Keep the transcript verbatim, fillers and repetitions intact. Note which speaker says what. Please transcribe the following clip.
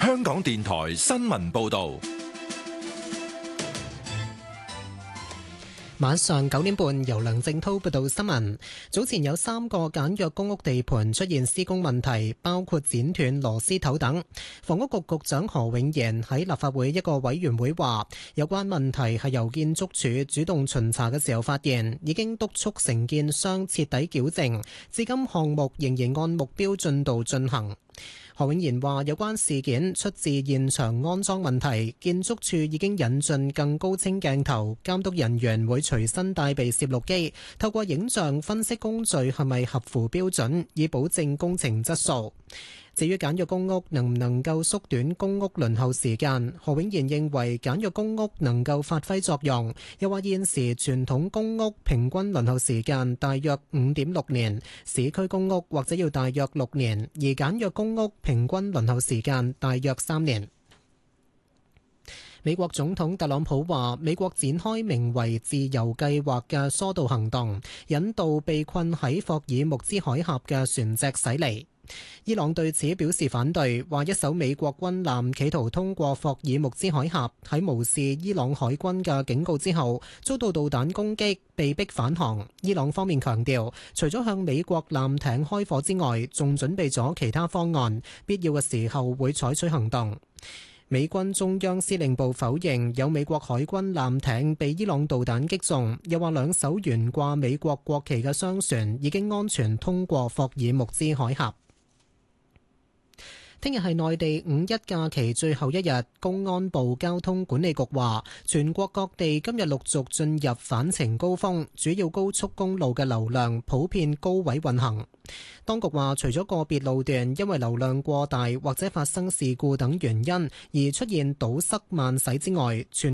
Speaker 1: 香港電台新聞報道。
Speaker 2: 晚上九點半，由梁正濤報道新聞。早前有三個簡約公屋地盤出現施工問題，包括剪斷螺絲頭等。房屋局局長何永賢喺立法會一個委員會話，有關問題係由建築署主動巡查嘅時候發現，已經督促承建商徹底矯正，至今項目仍然按目標進度進行。何永賢話：有關事件出自現場安裝問題，建築署已經引進更高清鏡頭，監督人員會隨身帶備攝錄機，透過影像分析工序係咪合乎標準，以保證工程質素。至於簡約公屋能唔能夠縮短公屋輪候時間，何永賢認為簡約公屋能夠發揮作用，又話現時傳統公屋平均輪候時間大約五點六年，市區公屋或者要大約六年，而簡約公屋平均輪候時間大約三年。美國總統特朗普話，美國展開名為自由計劃嘅疏導行動，引導被困喺霍爾木茲海峽嘅船隻駛離。伊朗對此表示反對，話一艘美國軍艦企圖通過霍爾木茲海峽，喺無視伊朗海軍嘅警告之後，遭到導彈攻擊，被迫返航。伊朗方面強調，除咗向美國艦艇開火之外，仲準備咗其他方案，必要嘅時候會採取行動。美軍中央司令部否認有美國海軍艦艇被伊朗導彈擊中，又話兩艘懸掛美國國旗嘅商船已經安全通過霍爾木茲海峽。聽日係內地五一假期最後一日，公安部交通管理局話，全國各地今日陸續進入返程高峰，主要高速公路嘅流量普遍高位運行。當局話，除咗個別路段因為流量過大或者發生事故等原因而出現堵塞慢駛之外，全